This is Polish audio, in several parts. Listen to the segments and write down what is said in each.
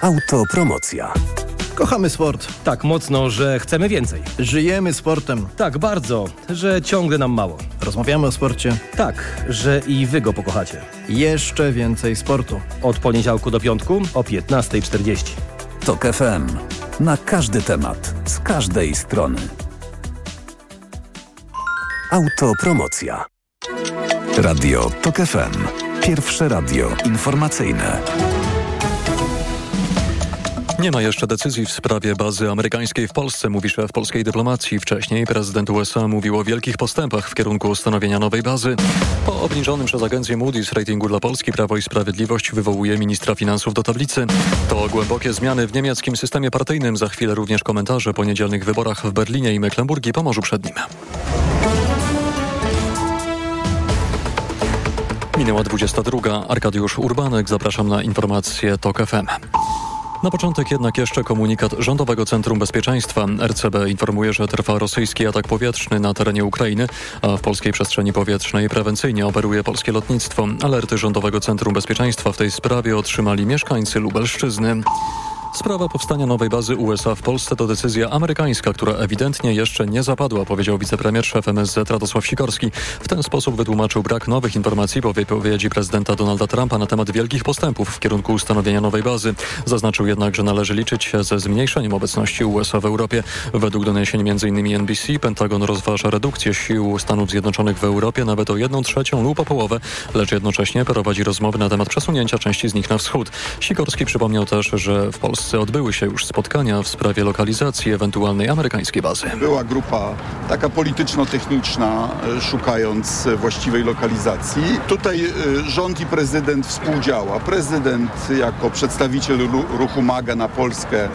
Autopromocja. Kochamy sport. Tak mocno, że chcemy więcej. Żyjemy sportem. Tak bardzo, że ciągle nam mało. Rozmawiamy o sporcie. Tak, że i wy go pokochacie. Jeszcze więcej sportu. Od poniedziałku do piątku o 15:40. TOK FM. Na każdy temat, z każdej strony. Autopromocja. Radio TOK FM. Pierwsze radio informacyjne. Nie ma jeszcze decyzji w sprawie bazy amerykańskiej w Polsce, mówi szef polskiej dyplomacji. Wcześniej prezydent USA mówił o wielkich postępach w kierunku ustanowienia nowej bazy. Po obniżonym przez agencję Moody's ratingu dla Polski Prawo i Sprawiedliwość wywołuje ministra finansów do tablicy. To głębokie zmiany w niemieckim systemie partyjnym. Za chwilę również komentarze po niedzielnych wyborach w Berlinie i Mecklenburgii, Pomorzu Przednim. Minęła 22. Arkadiusz Urbanek. Zapraszam na informacje TOK FM. Na początek jednak jeszcze komunikat Rządowego Centrum Bezpieczeństwa. RCB informuje, że trwa rosyjski atak powietrzny na terenie Ukrainy, a w polskiej przestrzeni powietrznej prewencyjnie operuje polskie lotnictwo. Alerty Rządowego Centrum Bezpieczeństwa w tej sprawie otrzymali mieszkańcy Lubelszczyzny. Sprawa powstania nowej bazy USA w Polsce to decyzja amerykańska, która ewidentnie jeszcze nie zapadła, powiedział wicepremier szef MSZ Radosław Sikorski. W ten sposób wytłumaczył brak nowych informacji po wypowiedzi prezydenta Donalda Trumpa na temat wielkich postępów w kierunku ustanowienia nowej bazy. Zaznaczył jednak, że należy liczyć się ze zmniejszeniem obecności USA w Europie. Według doniesień m.in. NBC Pentagon rozważa redukcję sił Stanów Zjednoczonych w Europie nawet o 1/3 lub o połowę, lecz jednocześnie prowadzi rozmowy na temat przesunięcia części z nich na wschód. Sikorski przypomniał też, że w Polsce odbyły się już spotkania w sprawie lokalizacji ewentualnej amerykańskiej bazy. Była grupa taka polityczno-techniczna, szukając właściwej lokalizacji. Tutaj rząd i prezydent współdziała. Prezydent jako przedstawiciel ruchu MAGA na Polskę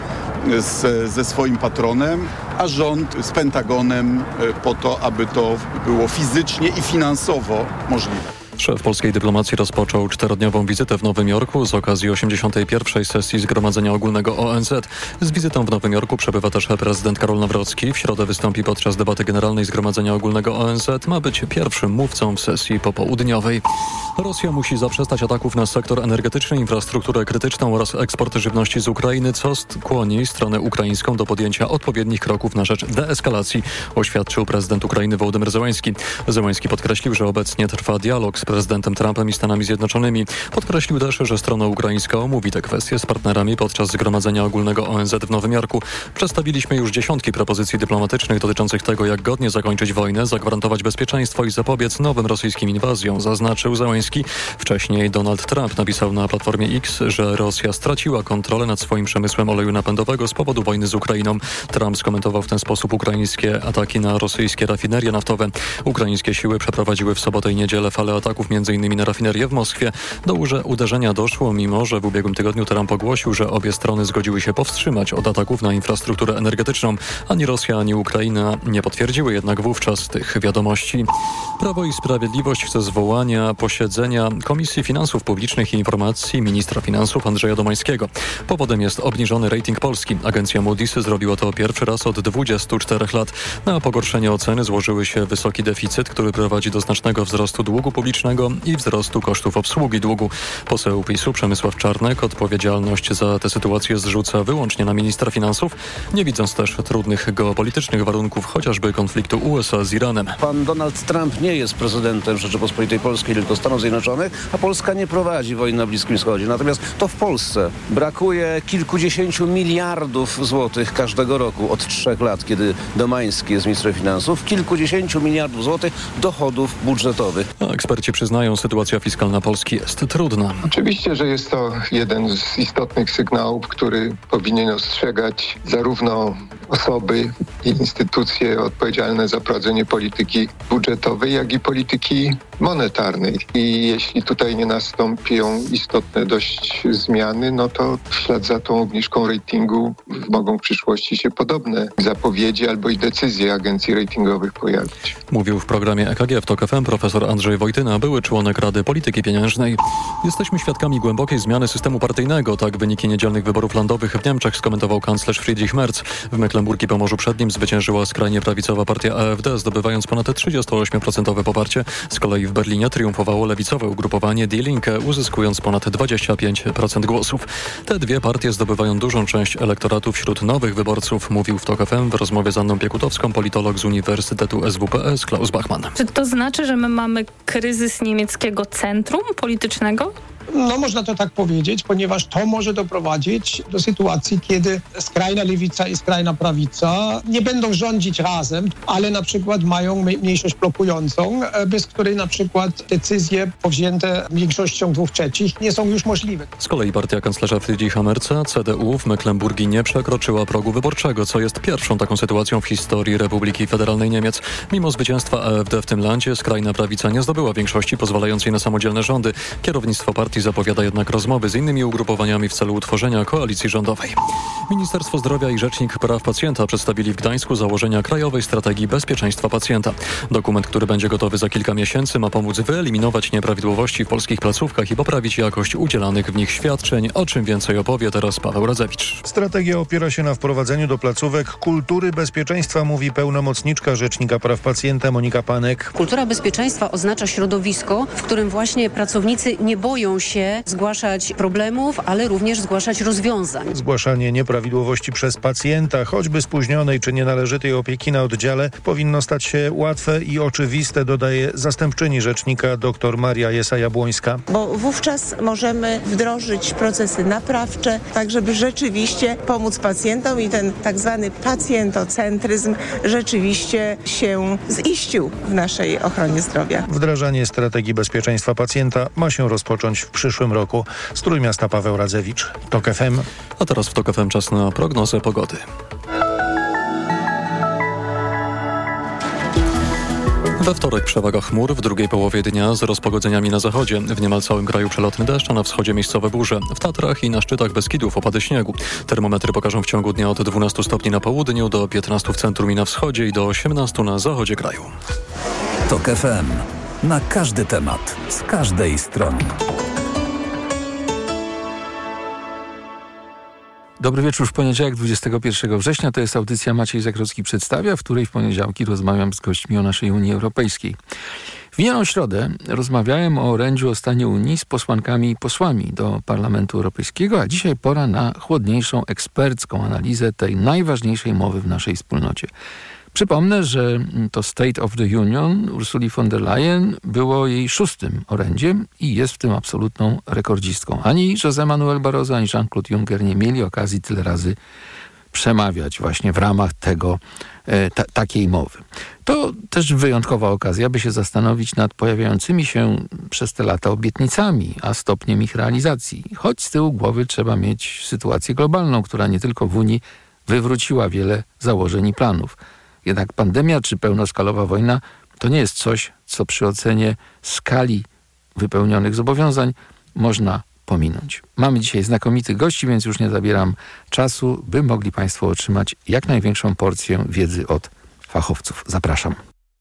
ze swoim patronem, a rząd z Pentagonem po to, aby to było fizycznie i finansowo możliwe. Szef polskiej dyplomacji rozpoczął 4-dniową wizytę w Nowym Jorku z okazji 81. sesji Zgromadzenia Ogólnego ONZ. Z wizytą w Nowym Jorku przebywa też prezydent Karol Nawrocki. W środę wystąpi podczas debaty generalnej Zgromadzenia Ogólnego ONZ. Ma być pierwszym mówcą w sesji popołudniowej. Rosja musi zaprzestać ataków na sektor energetyczny, infrastrukturę krytyczną oraz eksport żywności z Ukrainy, co skłoni stronę ukraińską do podjęcia odpowiednich kroków na rzecz deeskalacji, oświadczył prezydent Ukrainy Wołodymyr Zełenski. Zełenski podkreślił, że obecnie trwa dialog z prezydentem Trumpem i Stanami Zjednoczonymi. Podkreślił też, że strona ukraińska omówi te kwestie z partnerami podczas Zgromadzenia Ogólnego ONZ w Nowym Jorku. Przedstawiliśmy już dziesiątki propozycji dyplomatycznych dotyczących tego, jak godnie zakończyć wojnę, zagwarantować bezpieczeństwo i zapobiec nowym rosyjskim inwazjom, zaznaczył Zełenski. Wcześniej Donald Trump napisał na Platformie X, że Rosja straciła kontrolę nad swoim przemysłem oleju napędowego z powodu wojny z Ukrainą. Trump skomentował w ten sposób ukraińskie ataki na rosyjskie rafinerie naftowe. Ukraińskie siły przeprowadziły w sobotę i niedzielę falę ataków m.in. na rafinerię w Moskwie. Do uderzenia doszło, mimo że w ubiegłym tygodniu Trump ogłosił, że obie strony zgodziły się powstrzymać od ataków na infrastrukturę energetyczną. Ani Rosja, ani Ukraina nie potwierdziły jednak wówczas tych wiadomości. Prawo i Sprawiedliwość chce zwołania posiedzenia Komisji Finansów Publicznych i Informacji ministra finansów Andrzeja Domańskiego. Powodem jest obniżony rating Polski. Agencja Moody's zrobiła to pierwszy raz od 24 lat. Na pogorszenie oceny złożyły się wysoki deficyt, który prowadzi do znacznego wzrostu długu publicznego i wzrostu kosztów obsługi długu. Poseł PiS-u Przemysław Czarnek odpowiedzialność za tę sytuację zrzuca wyłącznie na ministra finansów, nie widząc też trudnych geopolitycznych warunków, chociażby konfliktu USA z Iranem. Pan Donald Trump nie jest prezydentem Rzeczypospolitej Polskiej, tylko Stanów Zjednoczonych, a Polska nie prowadzi wojny na Bliskim Wschodzie. Natomiast to w Polsce brakuje kilkudziesięciu miliardów złotych każdego roku od 3 lat, kiedy Domański jest ministrem finansów. Kilkudziesięciu miliardów złotych dochodów budżetowych. Eksperci przyznają, sytuacja fiskalna Polski jest trudna. Oczywiście, że jest to jeden z istotnych sygnałów, który powinien ostrzegać zarówno osoby i instytucje odpowiedzialne za prowadzenie polityki budżetowej, jak i polityki monetarnej. I jeśli tutaj nie nastąpią istotne dość zmiany, no to w ślad za tą obniżką ratingu mogą w przyszłości się podobne zapowiedzi albo i decyzje agencji ratingowych pojawić. Mówił w programie EKG w TOK FM profesor Andrzej Wojtyna, były członek Rady Polityki Pieniężnej. Jesteśmy świadkami głębokiej zmiany systemu partyjnego. Tak wyniki niedzielnych wyborów landowych w Niemczech skomentował kanclerz Friedrich Merz. W Mecklenburgii Pomorzu Przednim zwyciężyła skrajnie prawicowa partia AfD, zdobywając ponad 38% poparcie. Z kolei w w Berlinie triumfowało lewicowe ugrupowanie Die Linke, uzyskując ponad 25% głosów. Te dwie partie zdobywają dużą część elektoratu wśród nowych wyborców, mówił w TOK FM w rozmowie z Anną Piekutowską politolog z Uniwersytetu SWPS Klaus Bachmann. Czy to znaczy, że my mamy kryzys niemieckiego centrum politycznego? No można to tak powiedzieć, ponieważ to może doprowadzić do sytuacji, kiedy skrajna lewica i skrajna prawica nie będą rządzić razem, ale na przykład mają mniejszość blokującą, bez której na przykład decyzje powzięte większością 2/3 nie są już możliwe. Z kolei partia kanclerza Friedricha Merza, CDU, w Mecklenburgii nie przekroczyła progu wyborczego, co jest pierwszą taką sytuacją w historii Republiki Federalnej Niemiec. Mimo zwycięstwa AfD w tym landzie, skrajna prawica nie zdobyła większości pozwalającej na samodzielne rządy. Kierownictwo partii zapowiada jednak rozmowy z innymi ugrupowaniami w celu utworzenia koalicji rządowej. Ministerstwo Zdrowia i Rzecznik Praw Pacjenta przedstawili w Gdańsku założenia Krajowej Strategii Bezpieczeństwa Pacjenta. Dokument, który będzie gotowy za kilka miesięcy, ma pomóc wyeliminować nieprawidłowości w polskich placówkach i poprawić jakość udzielanych w nich świadczeń. O czym więcej opowie teraz Paweł Radzewicz. Strategia opiera się na wprowadzeniu do placówek kultury bezpieczeństwa, mówi pełnomocniczka Rzecznika Praw Pacjenta Monika Panek. Kultura bezpieczeństwa oznacza środowisko, w którym właśnie pracownicy nie boją się zgłaszać problemów, ale również zgłaszać rozwiązań. Zgłaszanie nieprawidłowości przez pacjenta, choćby spóźnionej czy nienależytej opieki na oddziale, powinno stać się łatwe i oczywiste, dodaje zastępczyni rzecznika dr Maria Jesa-Jabłońska. Bo wówczas możemy wdrożyć procesy naprawcze, tak żeby rzeczywiście pomóc pacjentom i ten tak zwany pacjentocentryzm rzeczywiście się ziścił w naszej ochronie zdrowia. Wdrażanie strategii bezpieczeństwa pacjenta ma się rozpocząć w przyszłym roku. Z Trójmiasta Paweł Radzewicz, TOK FM. A teraz w TOK FM czas na prognozę pogody. We wtorek przewaga chmur, w drugiej połowie dnia z rozpogodzeniami na zachodzie. W niemal całym kraju przelotny deszcz, a na wschodzie miejscowe burze. W Tatrach i na szczytach Beskidów opady śniegu. Termometry pokażą w ciągu dnia od 12 stopni na południu do 15 w centrum i na wschodzie i do 18 na zachodzie kraju. TOK FM. Na każdy temat, z każdej strony. Dobry wieczór, w poniedziałek 21 września. To jest audycja Maciej Zakrocki przedstawia, w której w poniedziałki rozmawiam z gośćmi o naszej Unii Europejskiej. W minioną środę rozmawiałem o orędziu o stanie Unii z posłankami i posłami do Parlamentu Europejskiego, a dzisiaj pora na chłodniejszą, ekspercką analizę tej najważniejszej mowy w naszej wspólnocie. Przypomnę, że to State of the Union Ursuli von der Leyen było jej 6. orędziem i jest w tym absolutną rekordzistką. Ani José Manuel Barroso, ani Jean-Claude Juncker nie mieli okazji tyle razy przemawiać właśnie w ramach takiej mowy. To też wyjątkowa okazja, by się zastanowić nad pojawiającymi się przez te lata obietnicami, a stopniem ich realizacji. Choć z tyłu głowy trzeba mieć sytuację globalną, która nie tylko w Unii wywróciła wiele założeń i planów. Jednak pandemia czy pełnoskalowa wojna to nie jest coś, co przy ocenie skali wypełnionych zobowiązań można pominąć. Mamy dzisiaj znakomitych gości, więc już nie zabieram czasu, by mogli Państwo otrzymać jak największą porcję wiedzy od fachowców. Zapraszam.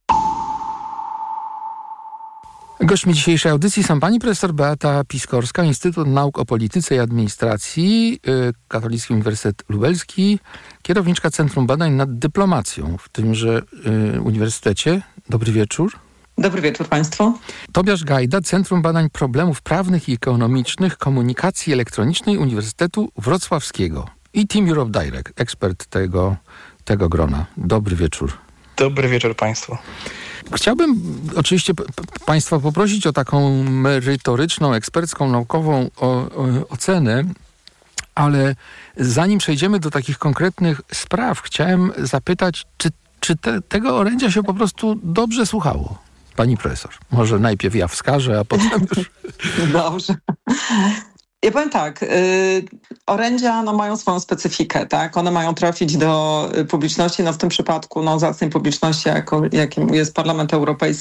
Gośćmi dzisiejszej audycji są pani profesor Beata Piskorska, Instytut Nauk o Polityce i Administracji, Katolicki Uniwersytet Lubelski, kierowniczka Centrum Badań nad Dyplomacją w tymże uniwersytecie. Dobry wieczór. Dobry wieczór Państwu. Tobiasz Gajda, Centrum Badań Problemów Prawnych i Ekonomicznych Komunikacji Elektronicznej Uniwersytetu Wrocławskiego i Team Europe Direct, ekspert tego grona. Dobry wieczór. Dobry wieczór Państwu. Chciałbym oczywiście Państwa poprosić o taką merytoryczną, ekspercką, naukową ocenę, ale zanim przejdziemy do takich konkretnych spraw, chciałem zapytać, czy tego orędzia się po prostu dobrze słuchało? Pani profesor, może najpierw ja wskażę, a potem już... Dobrze. Ja powiem tak, orędzia mają swoją specyfikę, tak? One mają trafić do publiczności, w tym przypadku zacnej publiczności, jakim jest Parlament Europejski.